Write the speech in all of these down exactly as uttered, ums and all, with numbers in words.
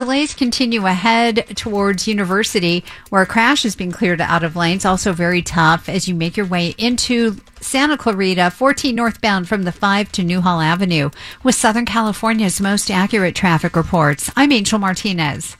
delays continue ahead towards University, where a crash has been cleared out of lanes. Also very tough as you make your way into Santa Clarita, fourteen northbound from the five to Newhall Avenue, with Southern California's most accurate traffic reports. I'm Angel Martinez.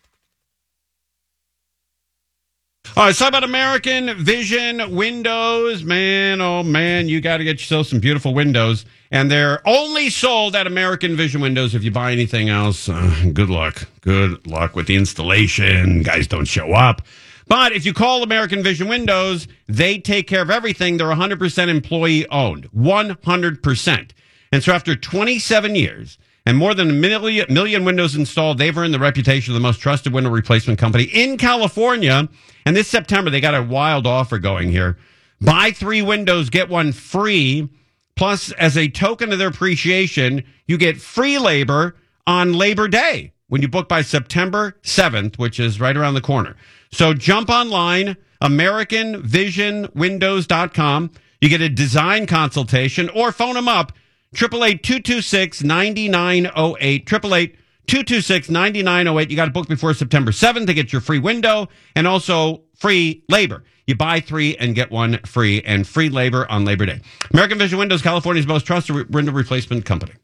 All right, let's talk about American Vision windows. Man, oh man, you got to get yourself some beautiful windows. And they're only sold at American Vision windows. If you buy anything else, uh, good luck. Good luck with the installation. Guys don't show up. But if you call American Vision Windows, they take care of everything. They're one hundred percent employee owned. one hundred percent. And so after twenty-seven years and more than a million, million windows installed, they've earned the reputation of the most trusted window replacement company in California. And this September, they got a wild offer going here. Buy three windows, get one free. Plus, as a token of their appreciation, you get free labor on Labor Day when you book by September seventh, which is right around the corner. So jump online, American Vision Windows dot com. You get a design consultation or phone them up, eight eight eight, two two six, nine nine zero eight, eight eight eight, two two six, nine nine zero eight. You got to book before September seventh to get your free window and also free labor. You buy three and get one free, and free labor on Labor Day. American Vision Windows, California's most trusted re- window replacement company.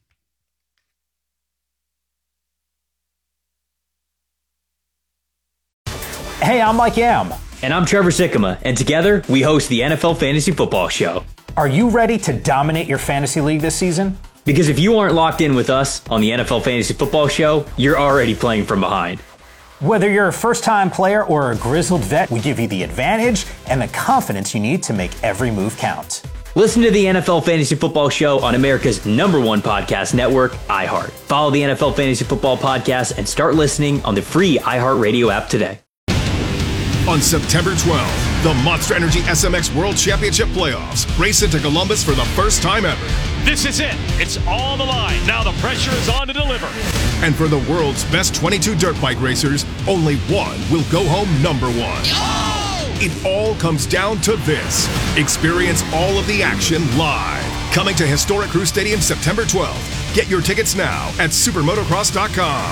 Hey, I'm Mike Yam. And I'm Trevor Sikkema, and together we host the N F L Fantasy Football Show. Are you ready to dominate your fantasy league this season? Because if you aren't locked in with us on the N F L Fantasy Football Show, you're already playing from behind. Whether you're a first-time player or a grizzled vet, we give you the advantage and the confidence you need to make every move count. Listen to the N F L Fantasy Football Show on America's number one podcast network, iHeart. Follow the N F L Fantasy Football Podcast and start listening on the free iHeartRadio app today. On September twelfth, the Monster Energy S M X World Championship Playoffs race into Columbus for the first time ever. This is it. It's all the line. Now the pressure is on to deliver. And for the world's best twenty-two dirt bike racers, only one will go home number one. Oh! It all comes down to this. Experience all of the action live. Coming to Historic Crew Stadium September twelfth. Get your tickets now at supermotocross dot com.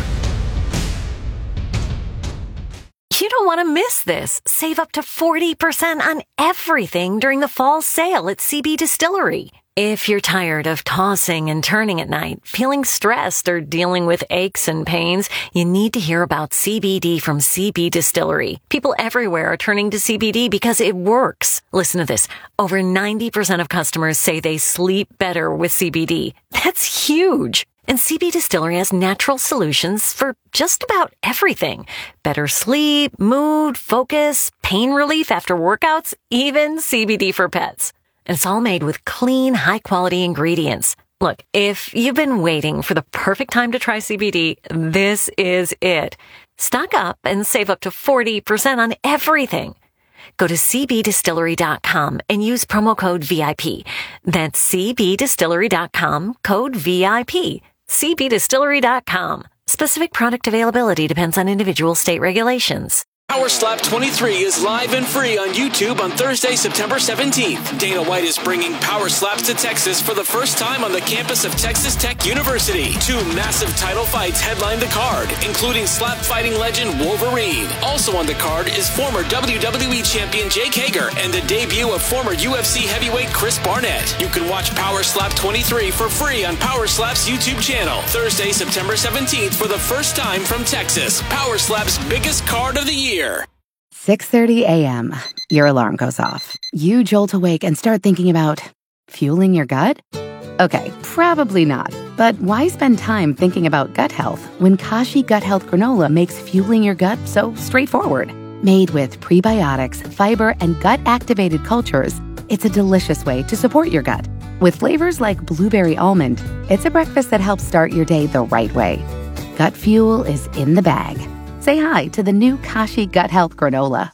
You don't want to miss this. Save up to forty percent on everything during the fall sale at C B Distillery. If you're tired of tossing and turning at night, feeling stressed, or dealing with aches and pains, you need to hear about C B D from C B Distillery. People everywhere are turning to C B D because it works. Listen to this. Over ninety percent of customers say they sleep better with C B D. That's huge. And C B Distillery has natural solutions for just about everything. Better sleep, mood, focus, pain relief after workouts, even C B D for pets. And it's all made with clean, high-quality ingredients. Look, if you've been waiting for the perfect time to try C B D, this is it. Stock up and save up to forty percent on everything. Go to C B distillery dot com and use promo code V I P. That's C B distillery dot com, code V I P. C B distillery dot com. Specific product availability depends on individual state regulations. Power Slap twenty-three is live and free on YouTube on Thursday, September seventeenth. Dana White is bringing Power Slaps to Texas for the first time on the campus of Texas Tech University. Two massive title fights headline the card, including slap fighting legend Wolverine. Also on the card is former W W E champion Jake Hager and the debut of former U F C heavyweight Chris Barnett. You can watch Power Slap twenty-three for free on Power Slap's YouTube channel. Thursday, September seventeenth for the first time from Texas. Power Slap's biggest card of the year. six thirty a.m. Your alarm goes off. You jolt awake and start thinking about fueling your gut? Okay, probably not. But why spend time thinking about gut health when Kashi Gut Health Granola makes fueling your gut so straightforward? Made with prebiotics, fiber, and gut-activated cultures, it's a delicious way to support your gut. With flavors like blueberry almond, it's a breakfast that helps start your day the right way. Gut fuel is in the bag. Say hi to the new Kashi Gut Health Granola.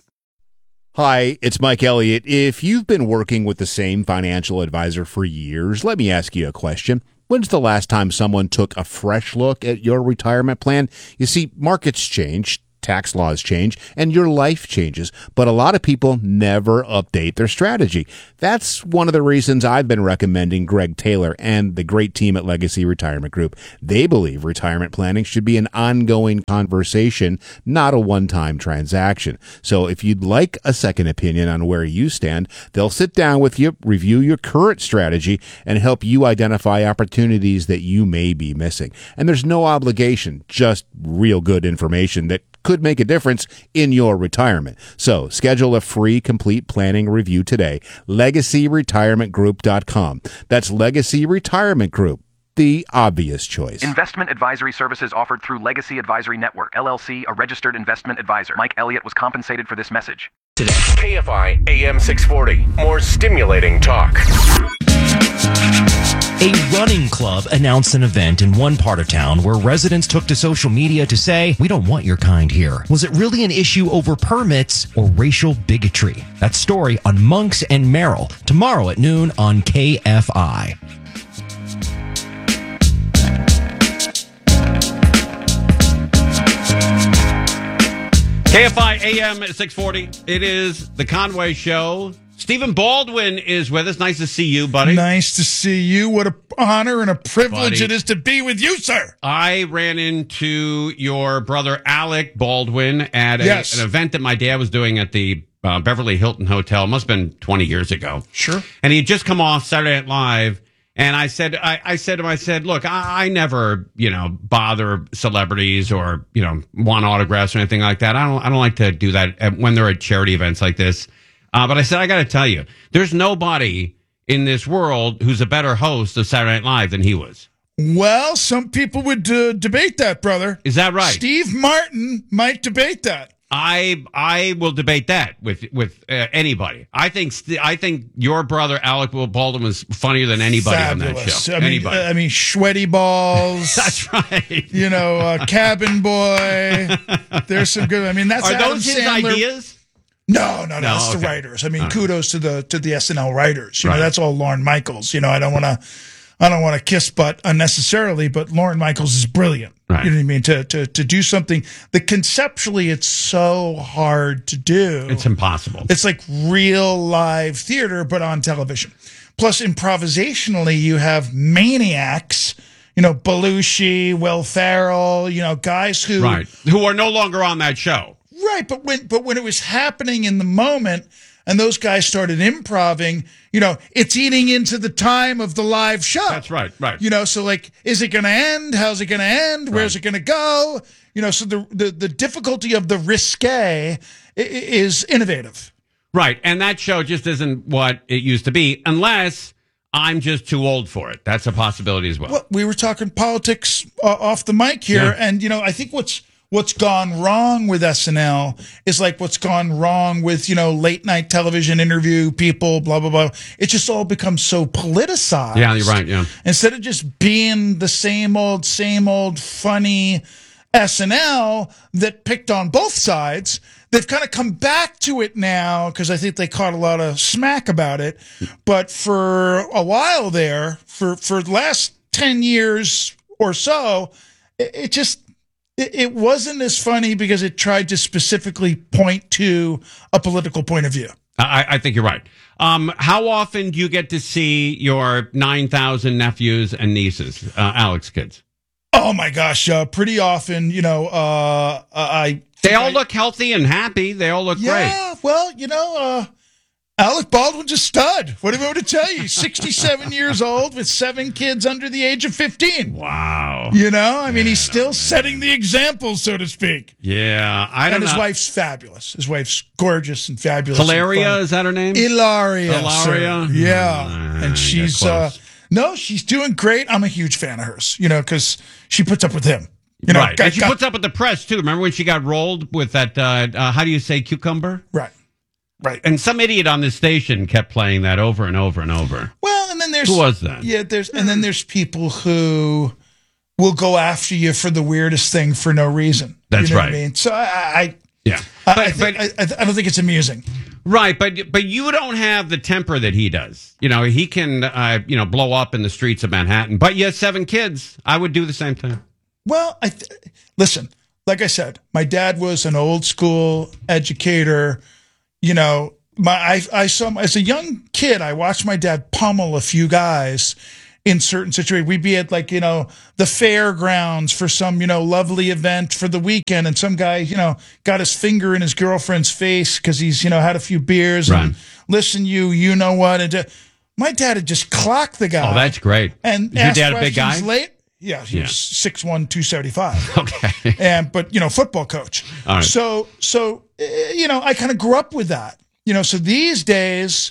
Hi, it's Mike Elliott. If you've been working with the same financial advisor for years, let me ask you a question. When's the last time someone took a fresh look at your retirement plan? You see, markets change. tax laws change, and your life changes. But a lot of people never update their strategy. That's one of the reasons I've been recommending Greg Taylor and the great team at Legacy Retirement Group. They believe retirement planning should be an ongoing conversation, not a one-time transaction. So if you'd like a second opinion on where you stand, they'll sit down with you, review your current strategy, and help you identify opportunities that you may be missing. And there's no obligation, just real good information that could make a difference in your retirement. So schedule a free complete planning review today. legacy retirement group dot com. That's Legacy Retirement Group, the obvious choice. Investment advisory services offered through Legacy Advisory Network, L L C, a registered investment advisor. Mike Elliott was compensated for this message. Today. K F I A M six forty. More stimulating talk. A running club announced an event in one part of town where residents took to social media to say, "We don't want your kind here." Was it really an issue over permits or racial bigotry? That story on Monks and Merrill tomorrow at noon on K F I. K F I A M six forty. It is the Conway Show. Stephen Baldwin is with us. Nice to see you, buddy. Nice to see you. What an honor and a privilege Buddy. it is to be with you, sir. I ran into your brother Alec Baldwin at a, Yes. an event that my dad was doing at the uh, Beverly Hilton Hotel. It must have been twenty years ago. Sure. And he had just come off Saturday Night Live. And I said, I, I said to him, I said, look, I, I never, you know, bother celebrities or, you know, want autographs or anything like that. I don't, I don't like to do that at, when they're at charity events like this. Uh, but I said, I got to tell you, there's nobody in this world who's a better host of Saturday Night Live than he was. Well, some people would uh, debate that, brother. Is that right? Steve Martin might debate that. I I will debate that with with uh, anybody. I think st- I think your brother Alec Baldwin was funnier than anybody Fabulous. on that show. I mean, anybody. I mean, sweaty balls. That's right. You know, uh, cabin boy. There's some good. I mean, that's Are Adam those his Sandler. ideas? No, no, no. No, That's okay. the writers. I mean, All right. kudos to the to the S N L writers. You Right. know, that's all Lorne Michaels. You know, I don't want to, I don't want to kiss butt unnecessarily, but Lorne Michaels is brilliant. Right. You know what I mean? To to to do something that conceptually it's so hard to do. It's impossible. It's like real live theater, but on television. Plus, improvisationally, you have maniacs. You know, Belushi, Will Ferrell. You know, guys who Right. Who are no longer on that show. Right, but when but when it was happening in the moment and those guys started improving, you know, it's eating into the time of the live show. That's right, right. You know, so like, is it going to end? How's it going to end? Where's Right. it going to go? You know, so the, the the difficulty of the risque i- i- is innovative. Right. And that show just isn't what it used to be unless I'm just too old for it. That's a possibility as well. Well, we were talking politics uh, off the mic here, Yeah. and you know, I think what's what's gone wrong with S N L is like what's gone wrong with, you know, late night television interview people, blah blah blah. It just all becomes so politicized. Yeah, you're right. Yeah. Instead of just being the same old, same old funny S N L that picked on both sides, they've kind of come back to it now because I think they caught a lot of smack about it. But for a while there, for, for the last ten years or so, it, it just, it, it wasn't as funny because it tried to specifically point to a political point of view. I, I think you're right. Um, how often do you get to see your nine thousand nephews and nieces, uh, Alex kids? Oh my gosh, uh, pretty often, you know, uh, I. They all look healthy and happy. They all look great. Yeah, well, you know, uh, Alec Baldwin's a stud. What do I want to tell you? He's sixty-seven years old with seven kids under the age of fifteen. Wow. You know, I mean, he's still setting the example, so to speak. Yeah, I don't and his know. wife's fabulous. His wife's gorgeous and fabulous. Hilaria, and is that her name? Ilaria. Hilaria? sir. Yeah. Ah, and she's, yeah, uh, close. no, she's doing great. I'm a huge fan of hers, you know, because she puts up with him. You know, right. got- and she got- puts up with the press, too. Remember when she got rolled with that, uh, uh, how do you say, cucumber? Right. Right. And some idiot on this station kept playing that over and over and over. Well, and then there's Who was that? Yeah, there's and then there's people who will go after you for the weirdest thing for no reason. That's you know right. What I mean, so I, I Yeah. I, But- I, think, I, I don't think it's amusing. Right, but but you don't have the temper that he does. You know, he can, uh, you know, blow up in the streets of Manhattan. But you have seven kids. I would do the same thing. Well, I th- listen. like I said, my dad was an old school educator. You know, my I, I saw as a young kid, I watched my dad pummel a few guys in certain situations. We'd be at like, you know, the fairgrounds for some, you know, lovely event for the weekend. And some guy, you know, got his finger in his girlfriend's face because he's, you know, had a few beers. Right. And listen, you, you know what? And just, my dad had just clocked the guy. Oh, that's great. And is your dad a big guy? questions Late. Yeah, he Yeah. was six one, two seventy-five. Okay. And, but, you know, football coach. All right. So, so, eh, you know, I kind of grew up with that. You know, so these days,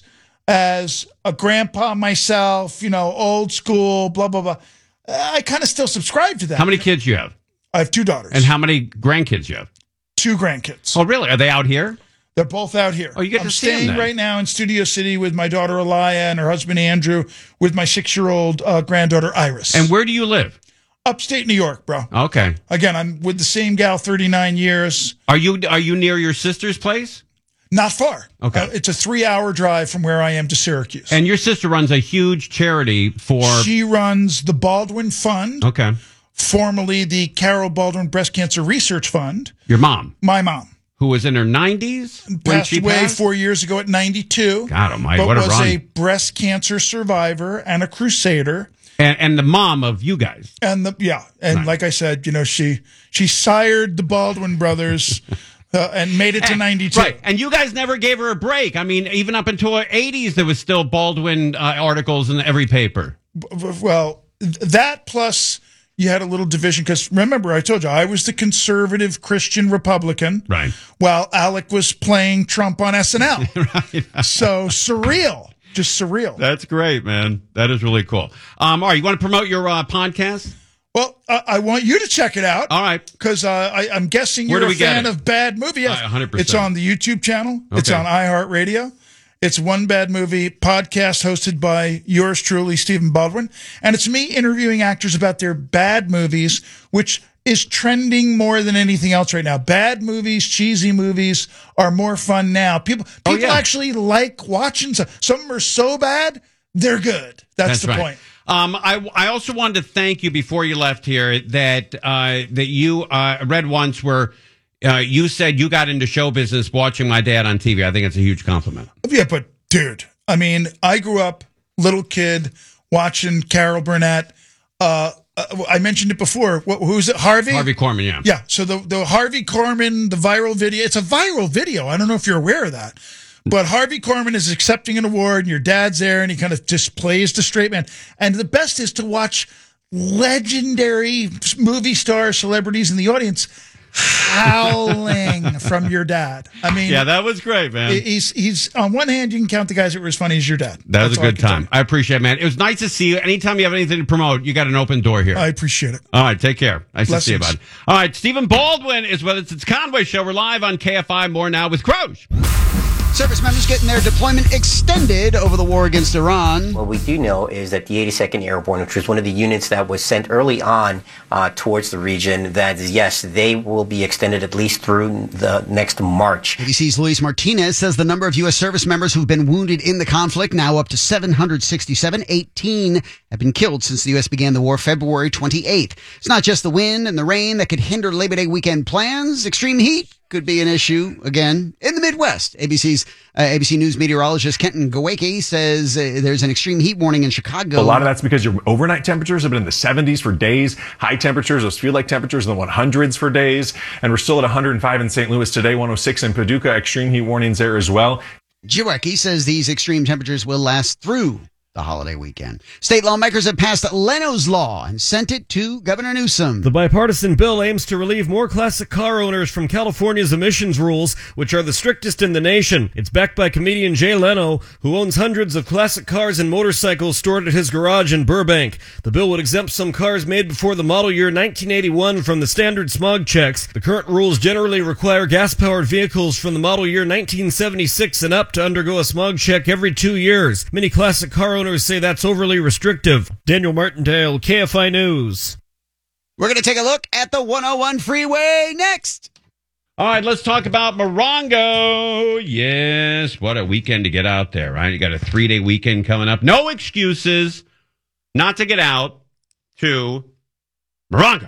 as a grandpa myself, you know, old school, blah, blah, blah, I kind of still subscribe to that. How many kids you have? I have two daughters. And how many grandkids you have? Two grandkids. Oh, really? Are they out here? They're both out here. Oh, you get I'm to see 'em staying then. right now in Studio City with my daughter Elia and her husband Andrew, with my six-year-old uh, granddaughter Iris. And where do you live? Upstate New York, bro. Okay. Again, I'm with the same gal thirty-nine years. Are you are you near your sister's place? Not far. Okay. Uh, it's a three-hour drive from where I am to Syracuse. And your sister runs a huge charity for. She runs the Baldwin Fund, Okay. formerly the Carol Baldwin Breast Cancer Research Fund. Your mom, My mom who was in her nineties when passed she away passed. four years ago at ninety-two. God almighty, but what a was run. a breast cancer survivor and a crusader. And, and the mom of you guys. And the yeah, and Right. like I said, you know, she she sired the Baldwin brothers uh, and made it to ninety-two. Right. And you guys never gave her a break. I mean, even up until her eighties, there was still Baldwin uh, articles in every paper. Well, th- that plus you had a little division because remember, I told you I was the conservative Christian Republican, Right. while Alec was playing Trump on S N L. Right. So surreal, just surreal. That's great, man. That is really cool. Um, all right. You want to promote your uh, podcast? Well, I, I want you to check it out. All right. Because uh, I- I'm guessing Where you're do a we get fan it? of Bad Movie. Yes. Uh, one hundred percent. It's on the YouTube channel. It's Okay. on iHeartRadio. It's One Bad Movie podcast hosted by yours truly, Stephen Baldwin. And it's me interviewing actors about their bad movies, which is trending more than anything else right now. Bad movies, cheesy movies are more fun now. People people Oh, yeah. actually like watching some. Some of them are so bad, they're good. That's, the right. point. Um, I, I also wanted to thank you before you left here that uh, that you uh, read once where uh, you said you got into show business watching my dad on T V. I think it's a huge compliment. Yeah, but dude, I mean, I grew up little kid watching Carol Burnett. Uh, uh, I mentioned it before. What, who's it? Harvey? Harvey Korman, yeah. Yeah. So the, the Harvey Korman, the viral video, it's a viral video. I don't know if you're aware of that. But Harvey Korman is accepting an award and your dad's there and he kind of just plays the straight man. And the best is to watch legendary movie stars, celebrities in the audience howling from your dad. I mean, Yeah, that was great, man. he's he's on one hand you can count the guys that were as funny as your dad. That was That's a all I good can tell time. I appreciate it, man. It was nice to see you. Anytime you have anything to promote, you got an open door here. you. I appreciate it. All right, take care. Nice to see you, Blessings. bud. All right, Stephen Baldwin is with us. It's Conway Show. We're live on K F I. More now with Croge. Service members getting their deployment extended over the war against Iran. What we do know is that the eighty-second Airborne, which was one of the units that was sent early on uh, towards the region, that yes, they will be extended at least through the next March. A B C's Luis Martinez says the number of U S service members who've been wounded in the conflict now up to seven hundred sixty-seven. eighteen have been killed since the U S began the war February twenty-eighth. It's not just the wind and the rain that could hinder Labor Day weekend plans. Extreme heat could be an issue again in the Midwest. A B C's uh, A B C News meteorologist Kenton Gawake says uh, there's an extreme heat warning in Chicago. A lot of that's because your overnight temperatures have been in the seventies for days. High temperatures, those feel like temperatures in the hundreds for days. And we're still at one hundred five in Saint Louis today, one oh six in Paducah. Extreme heat warnings there as well. Gawake says these extreme temperatures will last through the holiday weekend. State lawmakers have passed Leno's Law and sent it to Governor Newsom. The bipartisan bill aims to relieve more classic car owners from California's emissions rules, which are the strictest in the nation. It's backed by comedian Jay Leno, who owns hundreds of classic cars and motorcycles stored at his garage in Burbank. The bill would exempt some cars made before the model year nineteen eighty-one from the standard smog checks. The current rules generally require gas-powered vehicles from the model year nineteen seventy-six and up to undergo a smog check every two years. Many classic car owners say that's overly restrictive. Daniel Martindale, K F I News. We're going to take a look at the one oh one freeway next. All right, let's talk about Morongo. Yes, what a weekend to get out there, right? You got a three-day weekend coming up. No excuses not to get out to Morongo.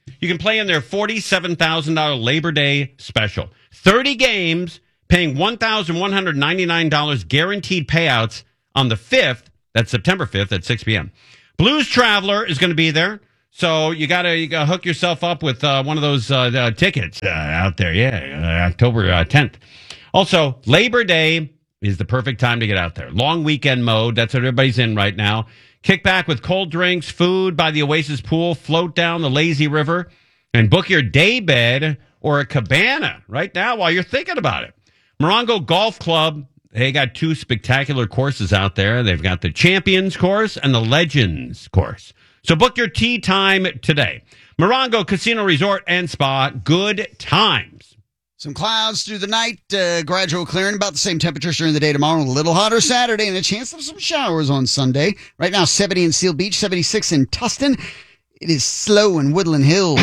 You can play in their forty-seven thousand dollars Labor Day special. thirty games, paying one thousand one hundred ninety-nine dollars guaranteed payouts on the fifth. That's September fifth at six p.m. Blues Traveler is going to be there. So you got to you gotta hook yourself up with uh, one of those uh, uh, tickets uh, out there. Yeah, uh, October uh, tenth. Also, Labor Day is the perfect time to get out there. Long weekend mode. That's what everybody's in right now. Kick back with cold drinks, food by the Oasis Pool, float down the lazy river, and book your day bed or a cabana right now while you're thinking about it. Morongo Golf Club, they got two spectacular courses out there. They've got the Champions course and the Legends course. So book your tee time today. Morongo Casino Resort and Spa, good times. Some clouds through the night, uh, gradual clearing, about the same temperatures during the day tomorrow, a little hotter Saturday, and a chance of some showers on Sunday. Right now, seventy in Seal Beach, seventy-six in Tustin. It is slow in Woodland Hills.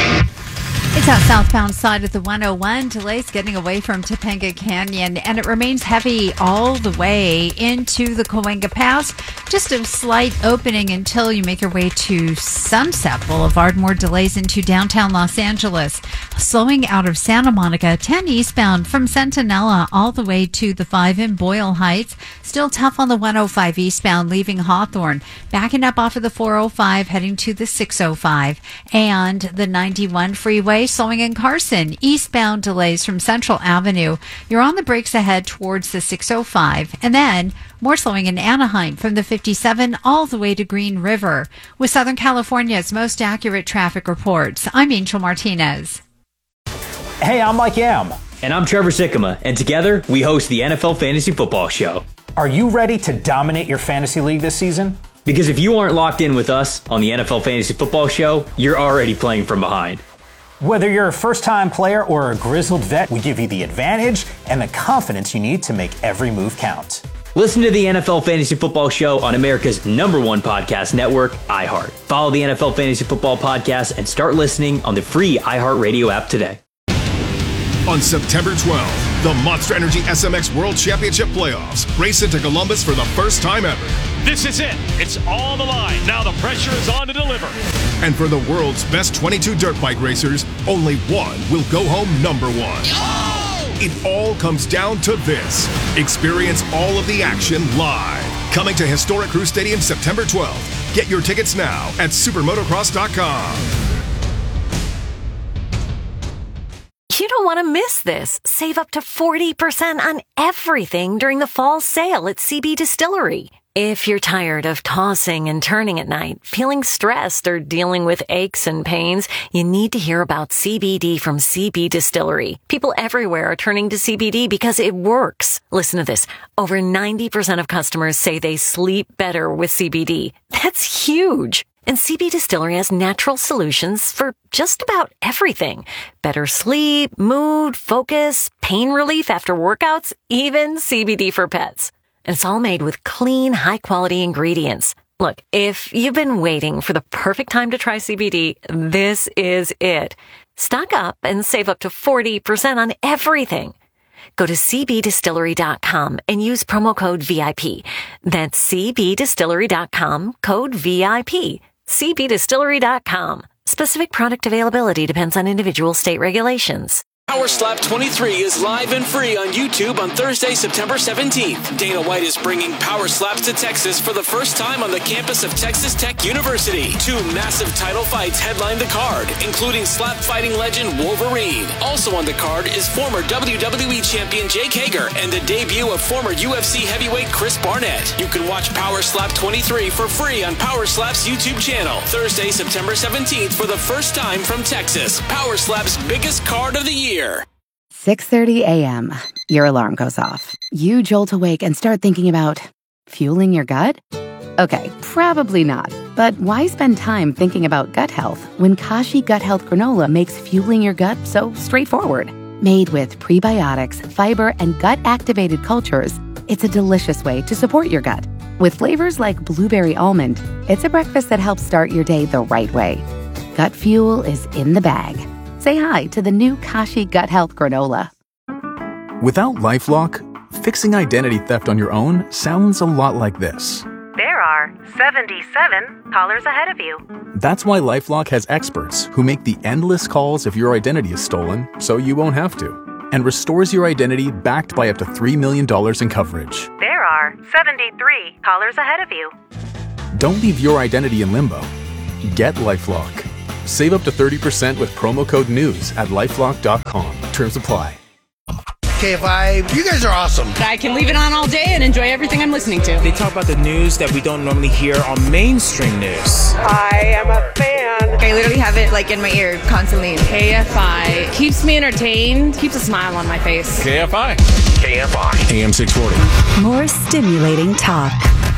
It's our southbound side of the one oh one. Delays getting away from Topanga Canyon, and it remains heavy all the way into the Cahuenga Pass. Just a slight opening until you make your way to Sunset Boulevard. More delays into downtown Los Angeles. Slowing out of Santa Monica, ten eastbound from Centinela all the way to the five in Boyle Heights. Still tough on the one oh five eastbound leaving Hawthorne. Backing up off of the four oh five heading to the six oh five. And the ninety-one freeway slowing in Carson. Eastbound delays from Central Avenue. You're on the brakes ahead towards the six oh five. And then more slowing in Anaheim from the fifty-seven all the way to Green River. With Southern California's most accurate traffic reports, I'm Angel Martinez. Hey, I'm Mike Yam. And I'm Trevor Sikkema. And together, we host the N F L Fantasy Football Show. Are you ready to dominate your fantasy league this season? Because if you aren't locked in with us on the N F L Fantasy Football Show, you're already playing from behind. Whether you're a first-time player or a grizzled vet, we give you the advantage and the confidence you need to make every move count. Listen to the N F L Fantasy Football Show on America's number one podcast network, iHeart. Follow the N F L Fantasy Football Podcast and start listening on the free iHeartRadio app today. On September twelfth, the Monster Energy S M X World Championship Playoffs race into Columbus for the first time ever. This is it. It's all on the line. Now the pressure is on to deliver. And for the world's best twenty-two dirt bike racers, only one will go home number one. Oh! It all comes down to this. Experience all of the action live. Coming to historic Crew Stadium September twelfth. Get your tickets now at supermotocross dot com. You don't want to miss this. Save up to forty percent on everything during the fall sale at C B Distillery. If you're tired of tossing and turning at night, feeling stressed, or dealing with aches and pains, you need to hear about C B D from C B Distillery. People everywhere are turning to C B D because it works. Listen to this. Over ninety percent of customers say they sleep better with C B D. That's huge. And C B Distillery has natural solutions for just about everything. Better sleep, mood, focus, pain relief after workouts, even C B D for pets. And it's all made with clean, high-quality ingredients. Look, if you've been waiting for the perfect time to try C B D, this is it. Stock up and save up to forty percent on everything. Go to c b distillery dot com and use promo code V I P. That's c b distillery dot com, code V I P. c b distillery dot com. Specific product availability depends on individual state regulations. Power Slap twenty-three is live and free on YouTube on Thursday, September seventeenth. Dana White is bringing Power Slaps to Texas for the first time on the campus of Texas Tech University. Two massive title fights headline the card, including slap fighting legend Wolverine. Also on the card is former W W E champion Jake Hager and the debut of former U F C heavyweight Chris Barnett. You can watch Power Slap twenty-three for free on Power Slap's YouTube channel. Thursday, September seventeenth for the first time from Texas. Power Slap's biggest card of the year. six thirty a.m. Your alarm goes off. You jolt awake and start thinking about fueling your gut? Okay, probably not. But why spend time thinking about gut health when Kashi Gut Health Granola makes fueling your gut so straightforward? Made with prebiotics, fiber, and gut-activated cultures, it's a delicious way to support your gut. With flavors like blueberry almond, it's a breakfast that helps start your day the right way. Gut fuel is in the bag. Say hi to the new Kashi Gut Health Granola. Without LifeLock, fixing identity theft on your own sounds a lot like this. There are are seventy-seven callers ahead of you. That's why LifeLock has experts who make the endless calls if your identity is stolen, so you won't have to, and restores your identity backed by up to three million dollars in coverage. There are seventy-three callers ahead of you. Don't leave your identity in limbo. Get LifeLock. Save up to thirty percent with promo code NEWS at lifelock dot com. Terms apply. K F I, you guys are awesome. I can leave it on all day and enjoy everything I'm listening to. They talk about the news that we don't normally hear on mainstream news. I am a fan. I literally have it like in my ear constantly. K F I keeps me entertained, keeps a smile on my face. K F I. K F I. A M six forty. More stimulating talk.